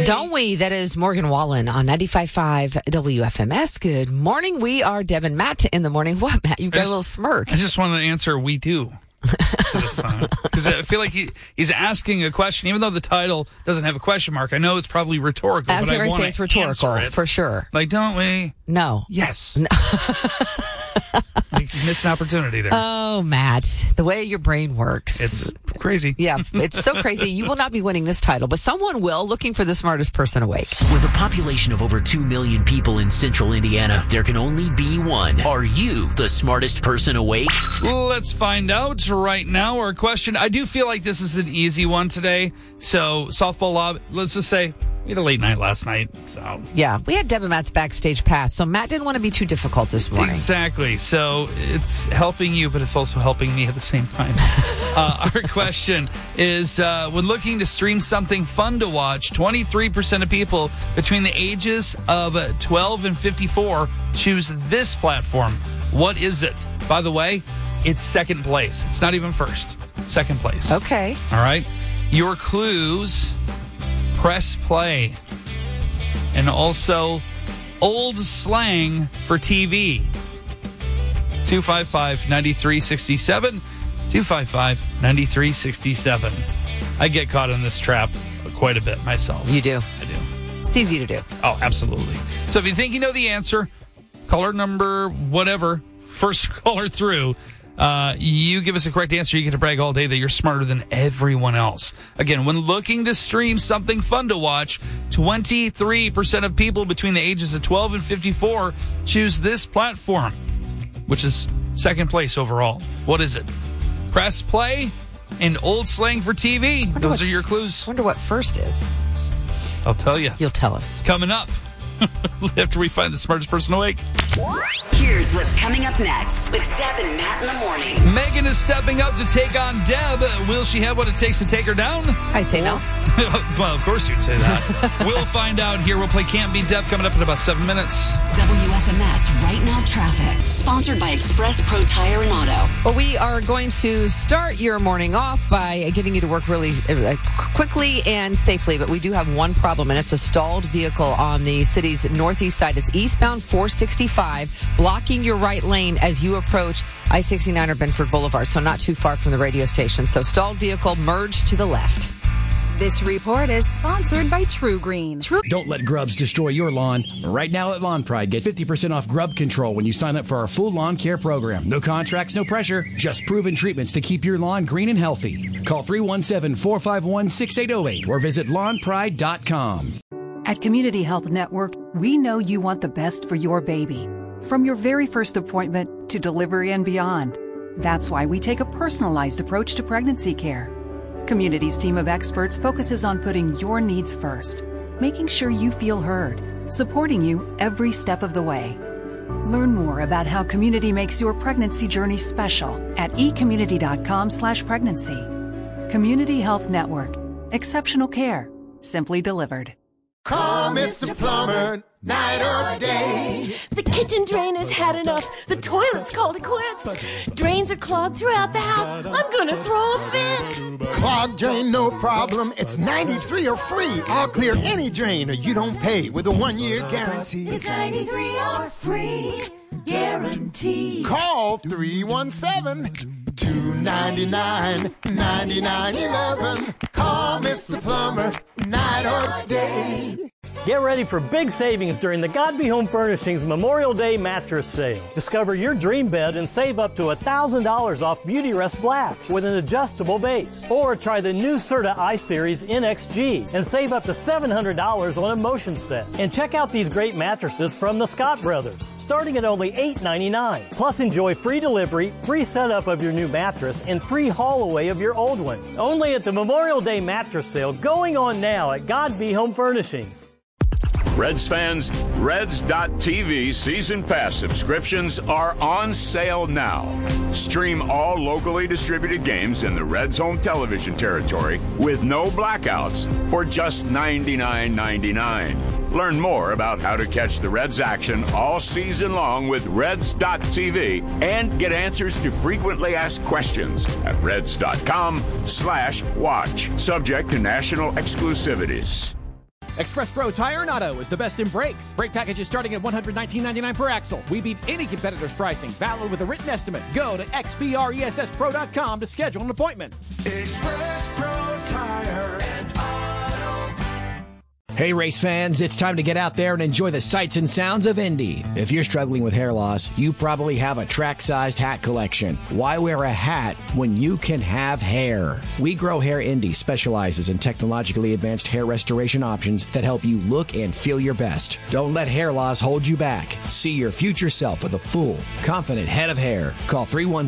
Don't we? That is Morgan Wallen on 95.5 WFMS. Good morning. We are Deb and Matt in the morning. What, Matt? You've got a little smirk. I just wanted to answer we do to this song. Because I feel like he's asking a question, even though the title doesn't have a question mark. I know it's probably rhetorical. I was going to say it's rhetorical, for sure. Like, don't we? No. Yes. No. You missed an opportunity there. Oh, Matt, the way your brain works. It's crazy. Yeah, it's so crazy. You will not be winning this title, but someone will, looking for the smartest person awake. With a population of over 2 million people in central Indiana, there can only be one. Are you the smartest person awake? Let's find out right now. Our question, I do feel like this is an easy one today. So, softball lob, let's just say, we had a late night last night, so. Yeah, we had Deb and Matt's backstage pass, so Matt didn't want to be too difficult this morning. Exactly. So it's helping you, but it's also helping me at the same time. Our question is, when looking to stream something fun to watch, 23% of people between the ages of 12 and 54 choose this platform. What is it? By the way, it's second place. It's not even first. Second place. Okay. All right. Your clues... Press play. And also old slang for TV. 255-9367. 255-9367. I get caught in this trap quite a bit myself. You do? I do. It's easy to do. Oh, absolutely. So if you think you know the answer, caller number whatever, first caller through, you give us a correct answer, you get to brag all day that you're smarter than everyone else. Again, when looking to stream something fun to watch, 23% of people between the ages of 12 and 54 choose this platform, which is second place overall. What is it? Press play and old slang for TV. Those are your clues. I wonder what first is. I'll tell you. You'll tell us. Coming up after we find the smartest person awake. Here's what's coming up next with Deb and Matt in the morning. Megan is stepping up to take on Deb. Will she have what it takes to take her down? I say no. Well, of course you'd say that. We'll find out here. We'll play Can't Beat Deb coming up in about 7 minutes. WFMS Right Now Traffic, sponsored by Express Pro Tire and Auto. Well, we are going to start your morning off by getting you to work really quickly and safely, but we do have one problem, and it's a stalled vehicle on the city's northeast side. It's eastbound 465, blocking your right lane as you approach I-69 or Benford Boulevard, so not too far from the radio station. So stalled vehicle, merge to the left. This report is sponsored by True Green. Don't let grubs destroy your lawn. Right now at Lawn Pride, get 50% off grub control when you sign up for our full lawn care program. No contracts, no pressure, just proven treatments to keep your lawn green and healthy. Call 317-451-6808 or visit lawnpride.com. At Community Health Network, we know you want the best for your baby. From your very first appointment to delivery and beyond. That's why we take a personalized approach to pregnancy care. Community's team of experts focuses on putting your needs first, making sure you feel heard, supporting you every step of the way. Learn more about how Community makes your pregnancy journey special at ecommunity.com/pregnancy. Community Health Network. Exceptional care. Simply delivered. Call Mr. Plumber, night or day. The kitchen drain has had enough. The toilet's called it quits. Drains are clogged throughout the house. I'm gonna throw a fit. Clogged drain, no problem. It's 93 or free. I'll clear any drain or you don't pay with a 1-year guarantee. It's 93 or free guarantee. Call 317-299-9911. Call Mr. Plumber, night or day. Get ready for big savings during the God Be Home Furnishings Memorial Day mattress sale. Discover your dream bed and save up to $1,000 off Beauty Rest Black with an adjustable base. Or try the new Serta I-Series NXG and save up to $700 on a motion set. And check out these great mattresses from the Scott Brothers, starting at only $8.99. Plus enjoy free delivery, free setup of your new mattress, and free haul away of your old one. Only at the Memorial Day mattress sale going on now at God Be Home Furnishings. Reds fans, Reds.TV season pass subscriptions are on sale now. Stream all locally distributed games in the Reds home television territory with no blackouts for just $99.99. Learn more about how to catch the Reds action all season long with Reds.TV and get answers to frequently asked questions at Reds.com/watch. Subject to national exclusivities. Express Pro Tire and Auto is the best in brakes. Brake packages starting at $119.99 per axle. We beat any competitor's pricing. Valid with a written estimate. Go to xpressspro.com to schedule an appointment. Express Pro Tire and Auto. Hey race fans, it's time to get out there and enjoy the sights and sounds of Indy. If you're struggling with hair loss, you probably have a track-sized hat collection. Why wear a hat when you can have hair? We Grow Hair Indy specializes in technologically advanced hair restoration options that help you look and feel your best. Don't let hair loss hold you back. See your future self with a full, confident head of hair. Call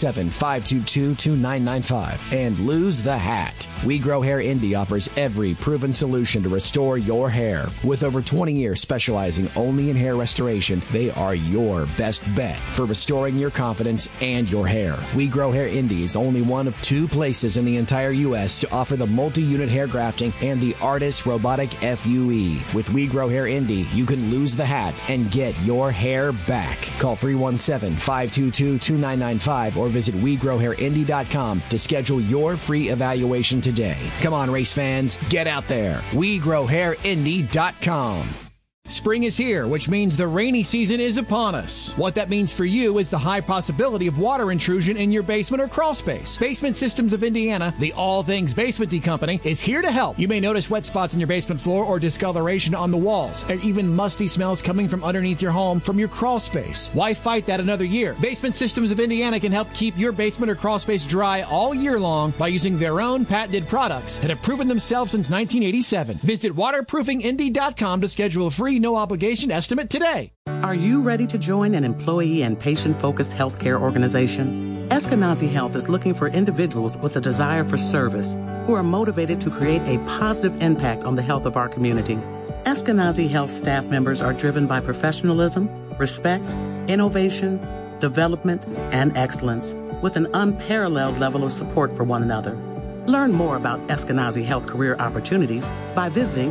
317-522-2995 and lose the hat. We Grow Hair Indy offers every proven solution to restore your hair. With over 20 years specializing only in hair restoration, they are your best bet for restoring your confidence and your hair. We Grow Hair Indy is only one of 2 places in the entire U.S. to offer the multi-unit hair grafting and the Artis Robotic FUE. With We Grow Hair Indy, you can lose the hat and get your hair back. Call 317-522-2995 or visit WeGrowHairIndy.com to schedule your free evaluation today. Come on, race fans, get out there. WeGrowHairIndy.com. Spring is here, which means the rainy season is upon us. What that means for you is the high possibility of water intrusion in your basement or crawl space. Basement Systems of Indiana, the all things basement-y company, is here to help. You may notice wet spots in your basement floor or discoloration on the walls, and even musty smells coming from underneath your home from your crawl space. Why fight that another year? Basement Systems of Indiana can help keep your basement or crawl space dry all year long by using their own patented products that have proven themselves since 1987. Visit waterproofingindy.com to schedule a free no-obligation estimate today. Are you ready to join an employee and patient-focused healthcare organization? Eskenazi Health is looking for individuals with a desire for service who are motivated to create a positive impact on the health of our community. Eskenazi Health staff members are driven by professionalism, respect, innovation, development, and excellence, with an unparalleled level of support for one another. Learn more about Eskenazi Health career opportunities by visiting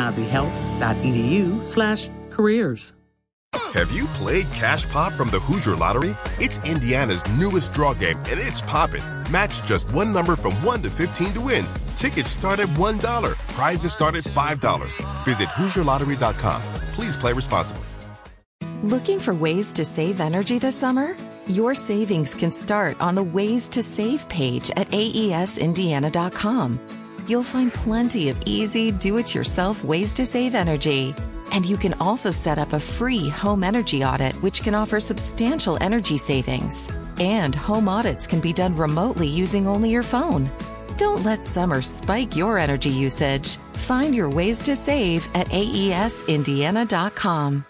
eskenazihealth.edu/careers. Have you played Cash Pop from the Hoosier Lottery? It's Indiana's newest draw game, and it's poppin'. Match just one number from 1 to 15 to win. Tickets start at $1. Prizes start at $5. Visit HoosierLottery.com. Please play responsibly. Looking for ways to save energy this summer? Your savings can start on the Ways to Save page at AESindiana.com. You'll find plenty of easy, do-it-yourself ways to save energy. And you can also set up a free home energy audit, which can offer substantial energy savings. And home audits can be done remotely using only your phone. Don't let summer spike your energy usage. Find your ways to save at AESindiana.com.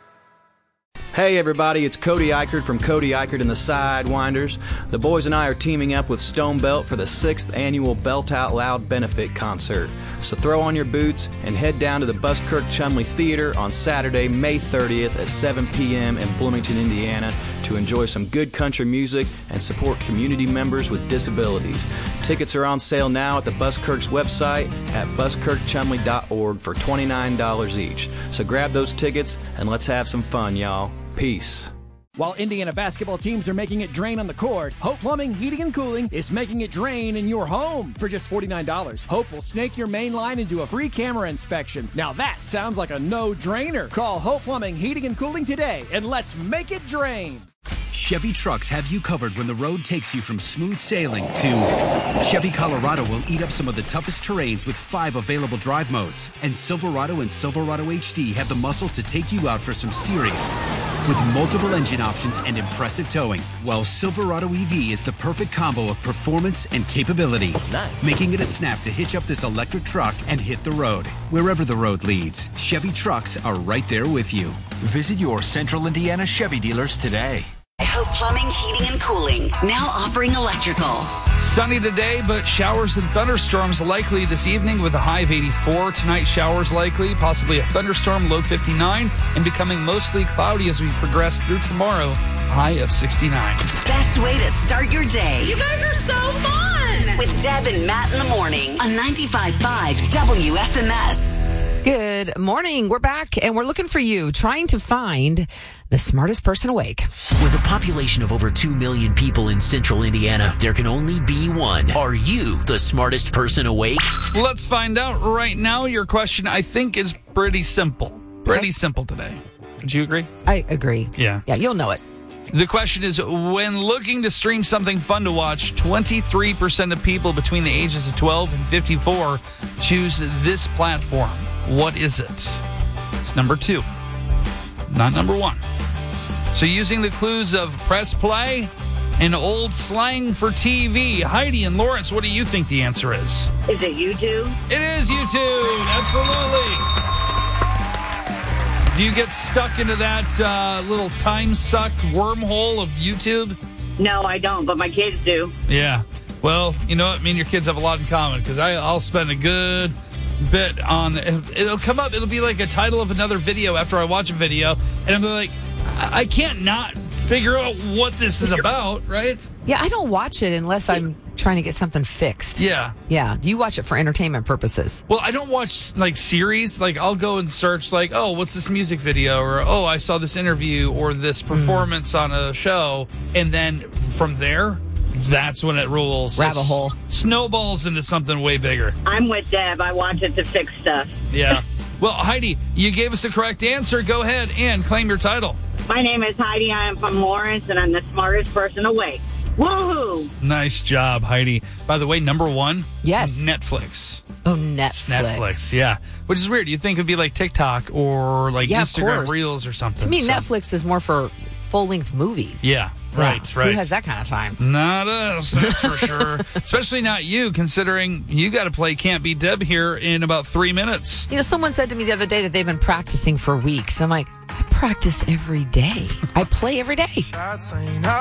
Hey everybody, it's Cody Eichert from Cody Eichert and the Sidewinders. The boys and I are teaming up with Stone Belt for the 6th annual Belt Out Loud benefit concert. So throw on your boots and head down to the Buskirk Chumley Theater on Saturday, May 30th at 7 p.m. in Bloomington, Indiana to enjoy some good country music and support community members with disabilities. Tickets are on sale now at the Buskirk's website at buskirkchumley.org for $29 each. So grab those tickets and let's have some fun, y'all. Peace. While Indiana basketball teams are making it drain on the court, Hope Plumbing, Heating, and Cooling is making it drain in your home. For just $49, Hope will snake your main line and do a free camera inspection. Now that sounds like a no-drainer. Call Hope Plumbing, Heating, and Cooling today, and let's make it drain. Chevy trucks have you covered when the road takes you from smooth sailing to Chevy Colorado will eat up some of the toughest terrains with 5 available drive modes. And Silverado and Silverado HD have the muscle to take you out for some serious with multiple engine options and impressive towing. While Silverado EV is the perfect combo of performance and capability, making it a snap to hitch up this electric truck and hit the road. Wherever the road leads, Chevy trucks are right there with you. Visit your Central Indiana Chevy dealers today. Hope Plumbing, Heating, and Cooling, now offering electrical. Sunny today, but showers and thunderstorms likely this evening with a high of 84. Tonight, showers likely, possibly a thunderstorm, low 59, and becoming mostly cloudy as we progress through tomorrow, high of 69. Best way to start your day. You guys are so fun! With Deb and Matt in the morning on 95.5 WFMS. Good morning. We're back and we're looking for you, trying to find the smartest person awake. With a population of over 2 million people in central Indiana, there can only be one. Are you the smartest person awake? Let's find out right now. Your question, I think, is pretty simple. Pretty simple today. Would you agree? I agree. Yeah. Yeah, you'll know it. The question is, when looking to stream something fun to watch, 23% of people between the ages of 12 and 54 choose this platform. What is it? It's number 2, not number 1. So using the clues of press play and old slang for TV, Heidi and Lawrence, what do you think the answer is? Is it YouTube? It is YouTube. Absolutely. Do you get stuck into that little time suck wormhole of YouTube? No, I don't, but my kids do. Yeah. Well, you know what? Me and your kids have a lot in common because I'll spend a good bit on... It'll come up. It'll be like a title of another video after I watch a video, and I'm like, I can't not figure out what this is about, right? Yeah, I don't watch it unless I'm trying to get something fixed. Yeah. Yeah. You watch it for entertainment purposes. Well, I don't watch, like, series. Like, I'll go and search, like, oh, what's this music video? Or, oh, I saw this interview or this performance on a show. And then from there, that's when it rules. Rabbit hole. Snowballs into something way bigger. I'm with Deb. I watch it to fix stuff. Yeah. Well, Heidi, you gave us the correct answer. Go ahead and claim your title. My name is Heidi. I am from Lawrence, and I'm the smartest person awake. Woohoo! Nice job, Heidi. By the way, number 1? Yes. Netflix. Oh, Netflix. Yeah. Which is weird. You'd think it would be like TikTok or like Yeah, of Instagram course. Reels or something. To me, Netflix is more for full-length movies. Yeah. Right. Who has that kind of time? Not us, that's for sure. Especially not you, considering you got to play Can't Be Deb here in about 3 minutes. You know, someone said to me the other day that they've been practicing for weeks. I'm like, I practice every day. I play every day.